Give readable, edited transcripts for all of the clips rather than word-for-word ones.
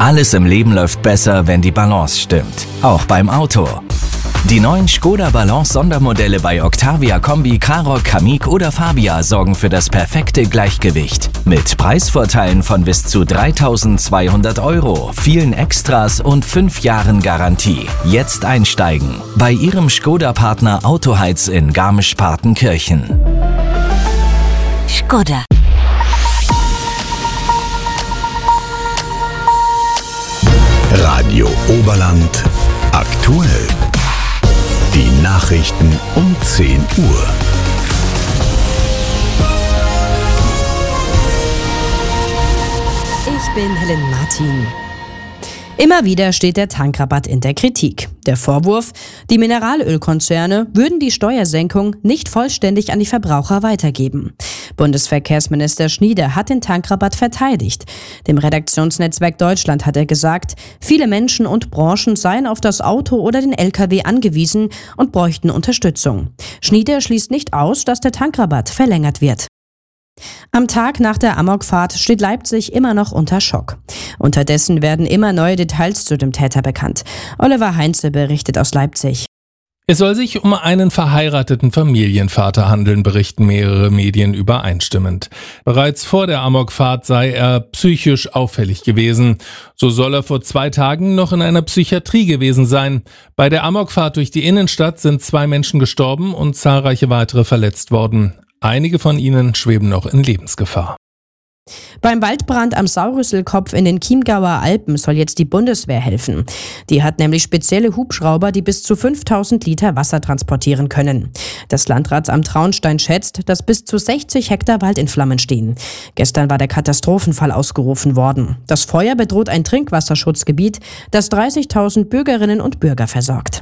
Alles im Leben läuft besser, wenn die Balance stimmt. Auch beim Auto. Die neuen Škoda Balance Sondermodelle bei Octavia Kombi, Karoq, Kamiq oder Fabia sorgen für das perfekte Gleichgewicht. Mit Preisvorteilen von bis zu 3.200 €, vielen Extras und 5 Jahren Garantie. Jetzt einsteigen. Bei Ihrem Škoda-Partner Autoheiz in Garmisch-Partenkirchen. Škoda. Radio Oberland aktuell. Die Nachrichten um 10 Uhr. Ich bin Helen Martin. Immer wieder steht der Tankrabatt in der Kritik. Der Vorwurf, die Mineralölkonzerne würden die Steuersenkung nicht vollständig an die Verbraucher weitergeben. Bundesverkehrsminister Schnieder hat den Tankrabatt verteidigt. Dem Redaktionsnetzwerk Deutschland hat er gesagt, viele Menschen und Branchen seien auf das Auto oder den LKW angewiesen und bräuchten Unterstützung. Schnieder schließt nicht aus, dass der Tankrabatt verlängert wird. Am Tag nach der Amokfahrt steht Leipzig immer noch unter Schock. Unterdessen werden immer neue Details zu dem Täter bekannt. Oliver Heinze berichtet aus Leipzig. Es soll sich um einen verheirateten Familienvater handeln, berichten mehrere Medien übereinstimmend. Bereits vor der Amokfahrt sei er psychisch auffällig gewesen. So soll er vor 2 Tagen noch in einer Psychiatrie gewesen sein. Bei der Amokfahrt durch die Innenstadt sind 2 Menschen gestorben und zahlreiche weitere verletzt worden. Einige von ihnen schweben noch in Lebensgefahr. Beim Waldbrand am Saurüsselkopf in den Chiemgauer Alpen soll jetzt die Bundeswehr helfen. Die hat nämlich spezielle Hubschrauber, die bis zu 5000 Liter Wasser transportieren können. Das Landratsamt Traunstein schätzt, dass bis zu 60 Hektar Wald in Flammen stehen. Gestern war der Katastrophenfall ausgerufen worden. Das Feuer bedroht ein Trinkwasserschutzgebiet, das 30.000 Bürgerinnen und Bürger versorgt.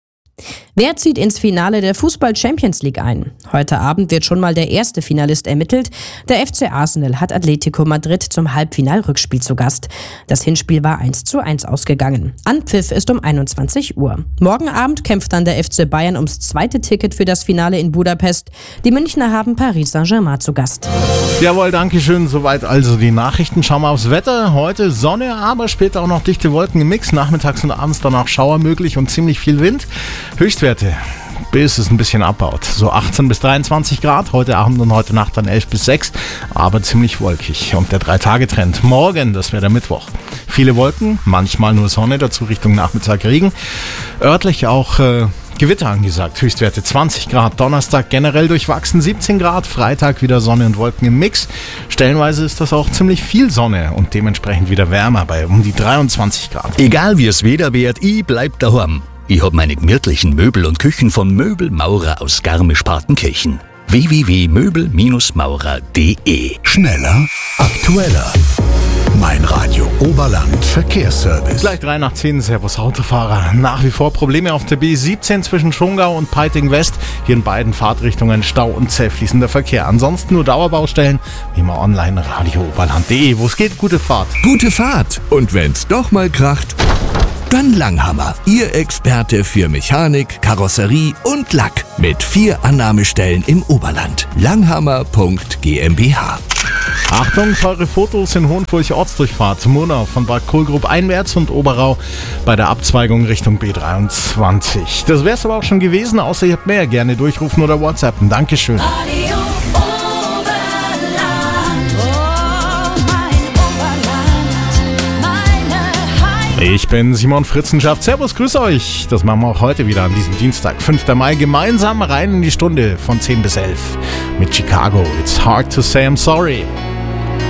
Wer zieht ins Finale der Fußball-Champions League ein? Heute Abend wird schon mal der erste Finalist ermittelt. Der FC Arsenal hat Atletico Madrid zum Halbfinalrückspiel zu Gast. Das Hinspiel war 1:1 ausgegangen. Anpfiff ist um 21 Uhr. Morgen Abend kämpft dann der FC Bayern ums zweite Ticket für das Finale in Budapest. Die Münchner haben Paris Saint-Germain zu Gast. Jawohl, danke schön. Soweit also die Nachrichten. Schauen wir aufs Wetter. Heute Sonne, aber später auch noch dichte Wolken im Mix. Nachmittags und abends danach Schauer möglich und ziemlich viel Wind. Höchstwerte, bis es ein bisschen abbaut. So 18 bis 23 Grad, heute Abend und heute Nacht dann 11 bis 6, aber ziemlich wolkig. Und der 3-Tage-Trend morgen, das wäre der Mittwoch. Viele Wolken, manchmal nur Sonne, dazu Richtung Nachmittag Regen. Örtlich auch Gewitter angesagt, Höchstwerte 20 Grad. Donnerstag generell durchwachsen 17 Grad, Freitag wieder Sonne und Wolken im Mix. Stellenweise ist das auch ziemlich viel Sonne und dementsprechend wieder wärmer bei um die 23 Grad. Egal wie es Wetter wird, ich bleib daheim. Ich hab meine gemütlichen Möbel und Küchen von Möbelmaurer aus Garmisch-Partenkirchen. www.möbelmaurer.de. Schneller, aktueller. Mein Radio Oberland Verkehrsservice. Gleich 3 nach 10, Servus Autofahrer. Nach wie vor Probleme auf der B17 zwischen Schongau und Peiting West. Hier in beiden Fahrtrichtungen Stau und zäh fließender Verkehr. Ansonsten nur Dauerbaustellen, wie immer online radiooberland.de. Wo es geht, gute Fahrt. Gute Fahrt. Und wenn's doch mal kracht, dann Langhammer, Ihr Experte für Mechanik, Karosserie und Lack. Mit 4 Annahmestellen im Oberland. Langhammer.gmbH. Achtung, teure Fotos in Hohenfurch-Ortsdurchfahrt. Murnau von Bad Kohlgrub einwärts und Oberau bei der Abzweigung Richtung B23. Das wär's aber auch schon gewesen, außer ihr habt mehr. Gerne durchrufen oder WhatsAppen. Dankeschön. Ich bin Simon Fritzenschaft. Servus, grüß euch. Das machen wir auch heute wieder an diesem Dienstag, 5. Mai, gemeinsam rein in die Stunde von 10 bis 11 mit Chicago. It's hard to say I'm sorry.